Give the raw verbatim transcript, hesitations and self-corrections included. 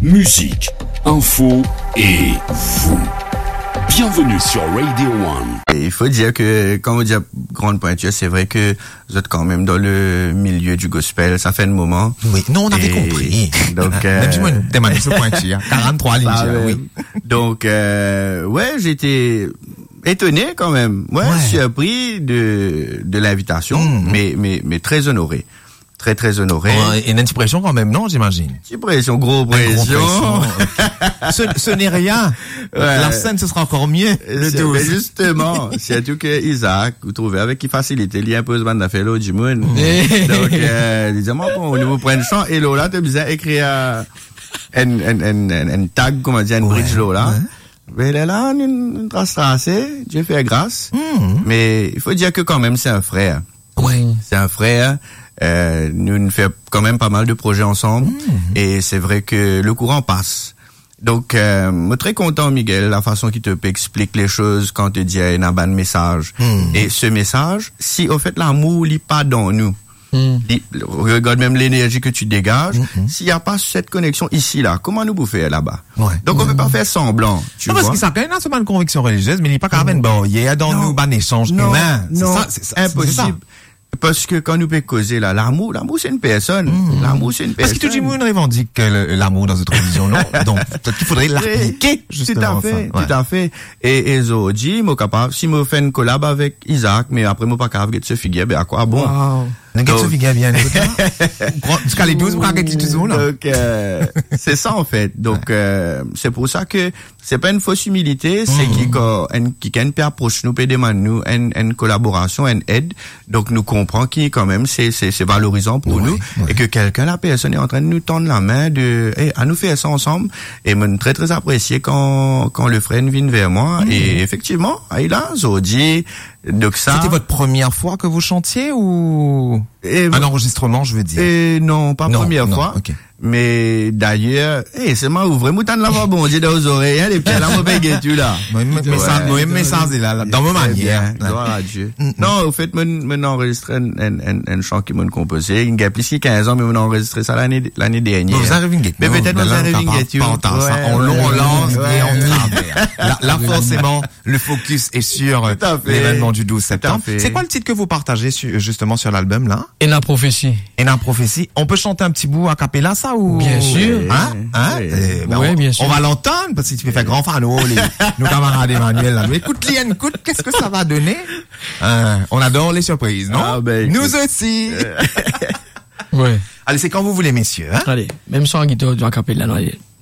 musique, info et vous. Bienvenue sur Radio One. Il faut dire que, quand on dit grande pointure, c'est vrai que vous êtes quand même dans le milieu du gospel, ça fait un moment. Oui, non, on avait Et compris. Donc, euh... même si moi, t'es mal sur pointure, quarante-trois lignes, bah, oui. Donc, euh, ouais, j'étais étonné quand même. Ouais, Ouais. surpris de, de l'invitation, Mmh. mais, mais, mais très honoré. Très, très honoré. Ouais, et une impression quand même, non, j'imagine. Petite pression, gros Une pression. gros pression, ok. ce, ce n'est rien. Ouais. La scène, ce sera encore mieux. Le C'est- douze. mais justement, surtout que Isaac, vous trouvez, avec qui facilité, il impose bande d'affaires l'autre du monde. Donc, euh, il disait, moi, bon, nous prendre le champ, et là, tu as écrire un, un, un, un, un, un tag, comment dire, un Ouais, bridge là. ouais. Mais là, là, une, une trace tracée, Dieu fait grâce. Mmh. Mais il faut dire que quand même, c'est un frère. Ouais. C'est un frère. Euh, nous, nous fait quand même pas mal de projets ensemble. Mmh. Et c'est vrai que le courant passe. Donc, euh, moi, très content, Miguel, la façon qu'il te explique les choses quand tu dis un ban message. Mmh. Et ce message, si, au fait, l'amour, il pas dans nous. Mm. Il- regarde même l'énergie que tu dégages. Mmh. S'il n'y a pas cette connexion ici, là, comment nous bouffer là-bas? Ouais. Donc, on peut pas faire semblant, tu Non, parce vois. que ça quand même c'est une conviction religieuse, mais il n'est pas quand même bon. Il y a dans Non. nous un échange Non, humain. C'est non, ça, c'est ça, impossible. c'est ça. Parce que quand nous peut causer là, l'amour, l'amour c'est une personne. L'amour c'est une Parce personne. que tout le monde revendique euh, l'amour dans notre religion, non? Donc, peut-être qu'il faudrait l'appliquer, Tout justement. à fait, ça. Ouais. tout à fait. Et, et Zodi, moi capable, si moi fais une collab avec Isaac, mais après moi pas capable de se figuer, ben à quoi bon? Wow. Donc, Donc- tu fais bien, écoute, hein? Jusqu'à les douze, pour arrêter tout ça, là. Donc, euh, c'est ça en fait. Donc, euh, c'est pour ça que c'est pas une fausse humilité, c'est qui quand une qui quand peut approche nous, peut demander nous une, une collaboration, une aide. Donc, nous comprend qui quand même c'est c'est c'est valorisant pour Ouais, nous ouais. et que quelqu'un la personne est en train de nous tendre la main de hey, à nous faire ça ensemble. Et moi très très apprécié quand quand le frère vient vers moi et effectivement, il a Zodi. Donc ça. C'était votre première fois que vous chantiez ou Et- un enregistrement, je veux dire? Et non, pas Non, première non, fois. ok. Mais d'ailleurs, eh, c'est moi ouvrez moi t'en l'avoir bon Dieu dans les oreilles, hein, les pieds là, moi bégué tu là. Moi, mais mais ça, moi, mais ça, c'est là, là, dans ma Très manière. bien, gloire à Dieu. Non, au fait, moi, moi, enregistré un, un, un, un chant qui m'a composé. Il y a plus de quinze ans, mais on a enregistré ça l'année, l'année dernière. Vous arrivez une Mais peut-être vous arrivez une guette. Pas entendre ça. On long, on lance et on travers. Là, là, forcément, le focus est sur euh, Tout à fait. l'événement du douze septembre. fait. C'est quoi le titre que vous partagez su- justement sur l'album, là? Et la prophétie. Et la prophétie. On peut chanter un petit bout a cappella, ça, ou? Bien sûr. Hein? Hein? Oui. Eh ben, Oui, on, bien sûr. on va l'entendre, parce que tu peux faire grand fan, oh, les, nos camarades Emmanuel, là. Mais écoute, Liane, écoute, qu'est-ce que ça va donner? Hein, on adore les surprises, non? Ah, ben, Nous écoute. aussi. Ouais. Allez, c'est quand vous voulez, messieurs, hein? Allez, même sans guitare, du acapella, là, allez.